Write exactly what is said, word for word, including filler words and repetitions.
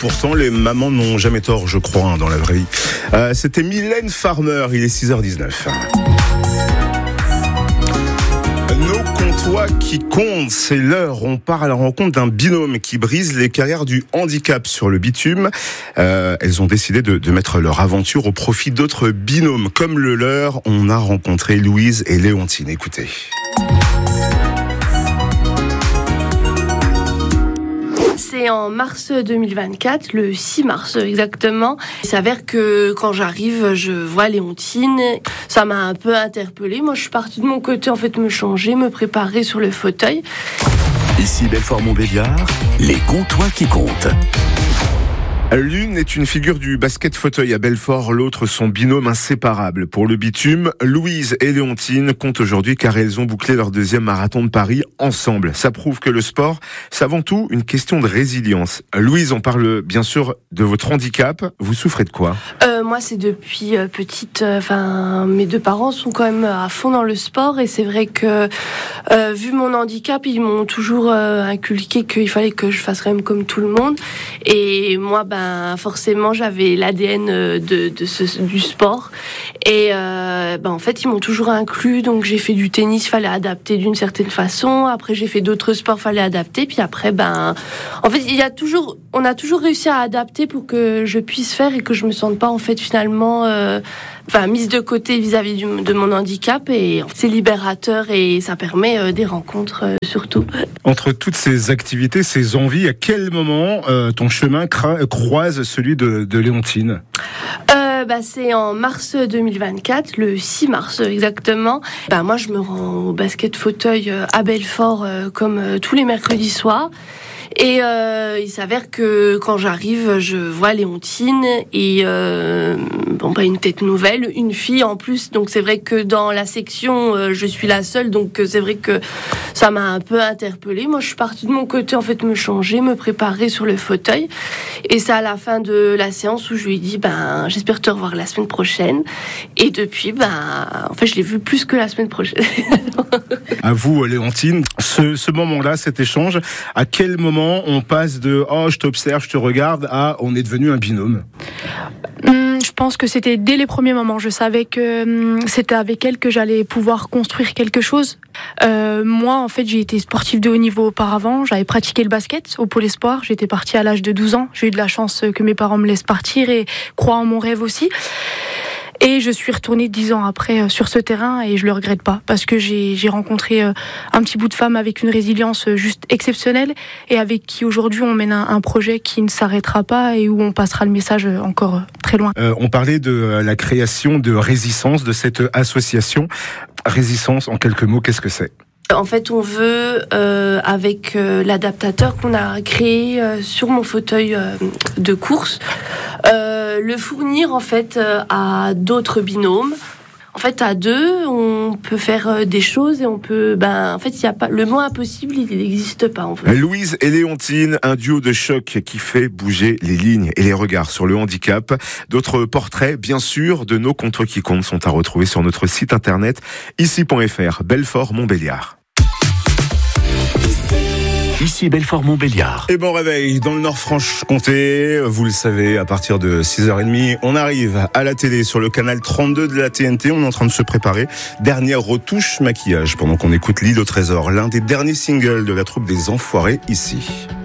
pourtant les mamans n'ont jamais tort, je crois, hein, dans la vraie vie. Euh, c'était Mylène Farmer, il est six heures dix-neuf. Nos comptoirs qui comptent, c'est l'heure. On part à la rencontre d'un binôme qui brise les carrières du handicap sur le bitume. Euh, elles ont décidé de, de mettre leur aventure au profit d'autres binômes comme le leur. On a rencontré Louise et Léontine. Écoutez. C'est en mars deux mille vingt-quatre, le six mars exactement. Il s'avère que quand j'arrive, je vois Léontine. Ça m'a un peu interpellée. Moi, je suis partie de mon côté, en fait, me changer, me préparer sur le fauteuil. Ici Belfort-Montbéliard, les comptoirs qui comptent. L'une est une figure du basket fauteuil à Belfort, l'autre son binôme inséparable. Pour le bitume, Louise et Léontine comptent aujourd'hui car elles ont bouclé leur deuxième marathon de Paris ensemble. Ça prouve que le sport, c'est avant tout une question de résilience. Louise, on parle bien sûr de votre handicap. Vous souffrez de quoi ? euh, Moi, c'est depuis euh, petite. Enfin, euh, mes deux parents sont quand même à fond dans le sport et c'est vrai que euh, vu mon handicap, ils m'ont toujours euh, inculqué qu'il fallait que je fasse quand même comme tout le monde. Et moi, ben forcément j'avais l'A D N de, de ce, du sport et euh, ben en fait ils m'ont toujours inclus, donc j'ai fait du tennis, fallait adapter d'une certaine façon, après j'ai fait d'autres sports, fallait adapter, puis après ben en fait il y a toujours on a toujours réussi à adapter pour que je puisse faire et que je me sente pas en fait finalement euh, enfin mise de côté vis-à-vis du, de mon handicap, et c'est libérateur et ça permet euh, des rencontres euh, surtout. Entre toutes ces activités, ces envies, à quel moment euh, ton chemin cra- croise celui de, de Léontine ? Euh, bah, c'est en mars deux mille vingt-quatre, le six mars exactement. Bah, moi, je me rends au basket fauteuil à Belfort euh, comme euh, tous les mercredis soirs. Et euh, il s'avère que quand j'arrive, je vois Léontine et euh, bon bah une tête nouvelle, une fille en plus. Donc c'est vrai que dans la section, euh, je suis la seule. Donc c'est vrai que ça m'a un peu interpellée. Moi, je suis partie de mon côté en fait me changer, me préparer sur le fauteuil. Et c'est à la fin de la séance où je lui ai dit ben j'espère te revoir la semaine prochaine. Et depuis ben en fait je l'ai vu plus que la semaine prochaine. À vous, Léontine, ce, ce moment-là, cet échange, à quel moment on passe de « oh, je t'observe, je te regarde » à « on est devenu un binôme » ? Hum, je pense que c'était dès les premiers moments. Je savais que hum, c'était avec elle que j'allais pouvoir construire quelque chose. Euh, moi, en fait, j'ai été sportive de haut niveau auparavant. J'avais pratiqué le basket au Pôle Espoir. J'étais partie à l'âge de douze ans. J'ai eu de la chance que mes parents me laissent partir et croient en mon rêve aussi. Et je suis retournée dix ans après sur ce terrain et je le regrette pas parce que j'ai, j'ai rencontré un petit bout de femme avec une résilience juste exceptionnelle et avec qui aujourd'hui on mène un, un projet qui ne s'arrêtera pas et où on passera le message encore très loin. Euh, on parlait de la création de Résistance, de cette association. Résistance, en quelques mots, qu'est-ce que c'est ? En fait, on veut, euh, avec euh, l'adaptateur qu'on a créé euh, sur mon fauteuil euh, de course, euh, le fournir en fait euh, à d'autres binômes. En fait, à deux, on peut faire euh, des choses et on peut. Ben, en fait, il y a pas le mot impossible, il n'existe pas. En fait. Louise et Léontine, un duo de choc qui fait bouger les lignes et les regards sur le handicap. D'autres portraits, bien sûr, de nos contre qui comptent sont à retrouver sur notre site internet ici point f r. Belfort-Montbéliard. Ici Belfort-Montbéliard. Et bon réveil dans le Nord-Franche-Comté, vous le savez, à partir de six heures trente, on arrive à la télé sur le canal trente-deux de la T N T, on est en train de se préparer. Dernière retouche maquillage pendant qu'on écoute L'île au trésor, l'un des derniers singles de la troupe des Enfoirés ici.